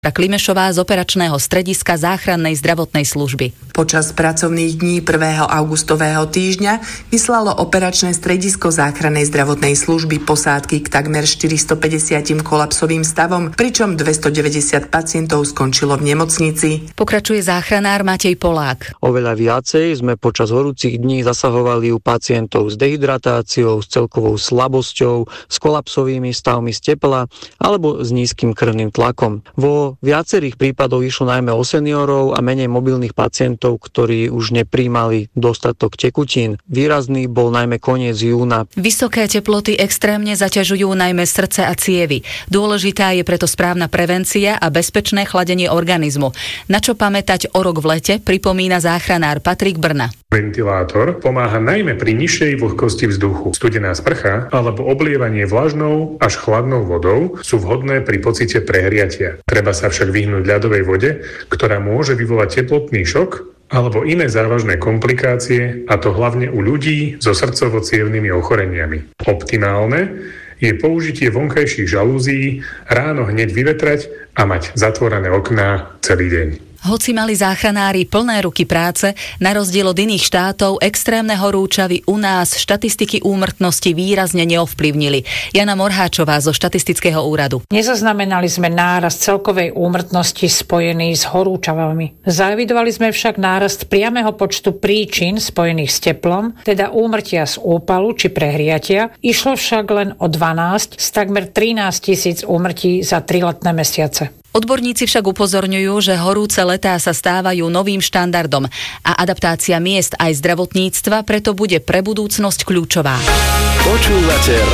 Klimešová z operačného strediska záchrannej zdravotnej služby. Počas pracovných dní 1. augustového týždňa vyslalo operačné stredisko záchrannej zdravotnej služby posádky k takmer 450 kolapsovým stavom, pričom 290 pacientov skončilo v nemocnici. Pokračuje záchranár Matej Polák. Oveľa viacej sme počas horúcich dní zasahovali u pacientov s dehydratáciou, s celkovou slabosťou, s kolapsovými stavmi z tepla alebo s nízkym krvným tlakom. Vo viacerých prípadoch išlo najmä o seniorov a menej mobilných pacientov, ktorí už nepríjmali dostatok tekutín. Výrazný bol najmä koniec júna. Vysoké teploty extrémne zaťažujú najmä srdce a cievy. Dôležitá je preto správna prevencia a bezpečné chladenie organizmu. Na čo pamätať o rok v lete, pripomína záchranár Patrik Brna. Ventilátor pomáha najmä pri nižšej vlhkosti vzduchu. Studená sprcha alebo oblievanie vlažnou až chladnou vodou sú vhodné pri pocite prehriatia. Treba sa však vyhnúť ľadovej vode, ktorá môže vyvolať teplotný šok alebo iné závažné komplikácie, a to hlavne u ľudí so srdcovo-cievnymi ochoreniami. Optimálne je použitie vonkajších žalúzií, ráno hneď vyvetrať a mať zatvorené okná celý deň. Hoci mali záchranári plné ruky práce, na rozdiel od iných štátov extrémne horúčavy u nás štatistiky úmrtnosti výrazne neovplyvnili. Jana Morháčová zo štatistického úradu. Nezaznamenali sme nárast celkovej úmrtnosti spojený s horúčavami. Zaevidovali sme však nárast priameho počtu príčin spojených s teplom, teda úmrtia z úpalu či prehriatia. Išlo však len o 12 z takmer 13 000 úmrtí za 3 letné mesiace. Odborníci však upozorňujú, že horúce letá sa stávajú novým štandardom a adaptácia miest aj zdravotníctva preto bude pre budúcnosť kľúčová. Počúvate